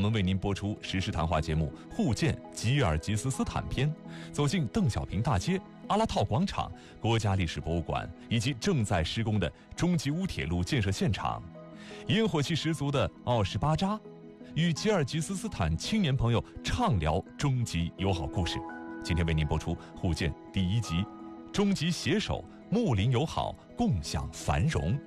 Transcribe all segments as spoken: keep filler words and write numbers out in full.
们为您播出时事谈话节目《互鉴吉尔吉斯斯坦篇》，走进邓小平大街、阿拉套广场、国家历史博物馆以及正在施工的中吉乌铁路建设现场，烟火气十足的奥什巴扎，与吉尔吉斯斯坦青年朋友畅聊中吉友好故事。今天为您播出《互鉴》第一集，中吉携手睦邻友好，共享繁荣。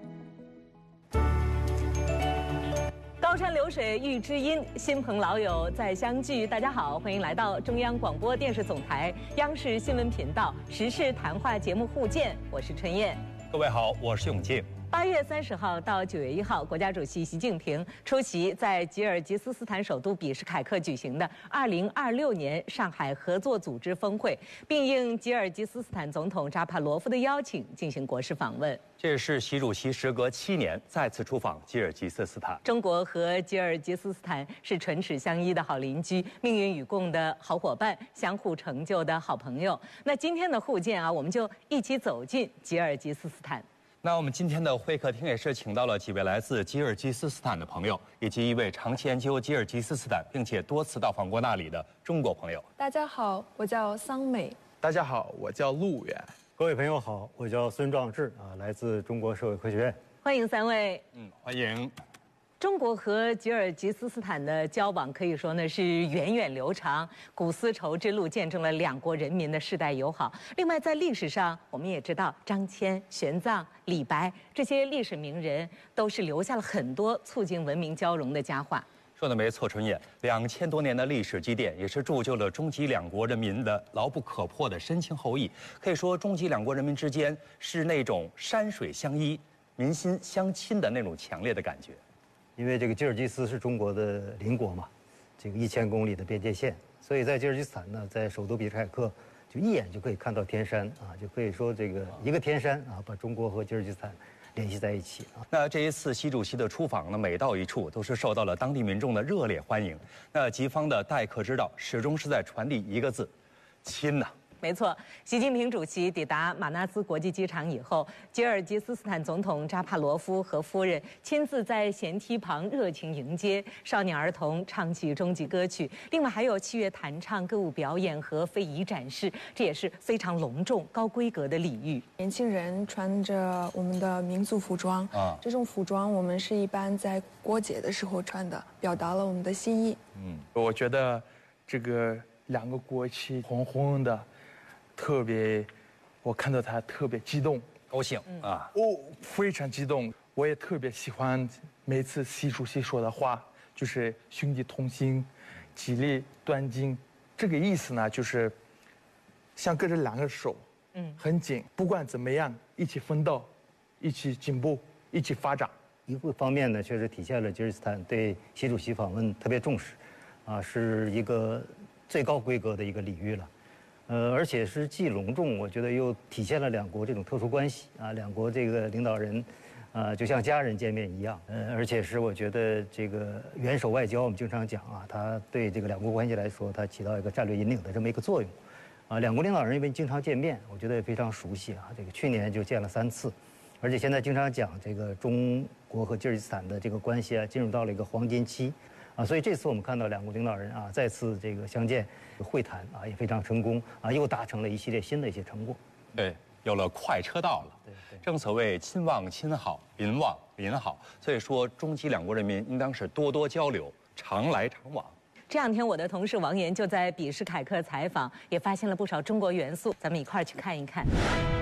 高山流水遇知音，新朋老友再相聚。大家好，欢迎来到中央广播电视总台央视新闻频道时事谈话节目《互鉴》，我是春燕。 各位好，我是永静。 八月三十号到九月一号，国家主席习近平出席在吉尔吉斯斯坦首都比什凯克举行的二零二六年上海合作组织峰会，并应吉尔吉斯斯坦总统扎帕罗夫的邀请进行国事访问。 这是习主席时隔七年再次出访吉尔吉斯斯坦。 中国和吉尔吉斯斯坦是唇齿相依的好邻居，命运与共的好伙伴，相互成就的好朋友。那今天的互鉴啊，我们就一起走进吉尔吉斯斯坦。 那我们今天的会客厅也是请到了几位来自吉尔吉斯斯坦的朋友，以及一位长期研究吉尔吉斯斯坦并且多次到访过那里的中国朋友。 大家好，我叫桑美。 大家好，我叫陆远。 各位朋友好，我叫孙壮志啊，来自中国社会科学院。 欢迎三位。 嗯，欢迎。 中国和吉尔吉斯斯坦的交往可以说呢是源远流长，古丝绸之路见证了两国人民的世代友好。另外，在历史上，我们也知道张骞、玄奘、李白这些历史名人都是留下了很多促进文明交融的佳话。 说的没错，春燕，两千多年的历史积淀，也是铸就了中吉两国人民的牢不可破的深情厚谊。可以说，中吉两国人民之间是那种山水相依、民心相亲的那种强烈的感觉。 因为这个吉尔吉斯是中国的邻国嘛，这个一千公里的边界线，所以在吉尔吉斯斯坦呢，在首都比什凯克，就一眼就可以看到天山啊，就可以说这个一个天山啊，把中国和吉尔吉斯斯坦联系在一起啊。 那这一次习主席的出访呢，每到一处都是受到了当地民众的热烈欢迎。那吉方的待客之道始终是在传递一个字：亲呐。 没错，习近平主席抵达马纳斯国际机场以后，吉尔吉斯斯坦总统扎帕罗夫和夫人亲自在舷梯旁热情迎接，少年儿童唱起中吉歌曲，另外还有器乐弹唱、歌舞表演和非遗展示，这也是非常隆重、高规格的礼遇。 年轻人穿着我们的民族服装啊，这种服装我们是一般在过节的时候穿的，表达了我们的心意。 嗯，我觉得这个两个国旗红红的。特别，我看到他特别激动， 高兴啊！ 哦，非常激动。我也特别喜欢每次习主席说的话，就是兄弟同心，激励团结。这个意思呢，就是像隔着两个手，嗯，很紧，不管怎么样，一起奋斗，一起进步，一起发展。 一个方面呢，确实体现了吉尔吉斯斯坦对习主席访问特别重视，啊，是一个最高规格的一个礼遇了。呃，而且是既隆重，我觉得又体现了两国这种特殊关系啊，两国这个领导人，啊，就像家人见面一样。呃，而且是我觉得这个元首外交，我们经常讲啊，它对这个两国关系来说，它起到一个战略引领的这么一个作用。啊，两国领导人因为经常见面，我觉得也非常熟悉啊。这个去年就见了三次，而且现在经常讲这个中国和吉尔吉斯斯坦的这个关系啊，进入到了一个黄金期。啊，所以这次我们看到两国领导人啊再次这个相见会谈啊也非常成功啊，又达成了一系列新的一些成果。 对，有了快车道了。对对，正所谓亲望亲好，邻望邻好，所以说中吉两国人民应当是多多交流，常来常往。 这两天我的同事王岩就在比什凯克采访，也发现了不少中国元素，咱们一块儿去看一看。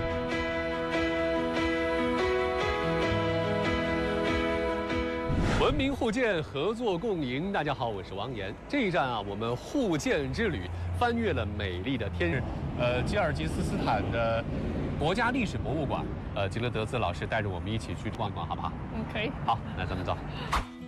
文明互鉴，合作共赢。大家好，我是王岩。这一站啊，我们互鉴之旅翻越了美丽的天日，呃，吉尔吉斯斯坦的国家历史博物馆。呃，吉勒德兹老师带着我们一起去逛逛，好不好？ 嗯，可以。 好，那咱们走。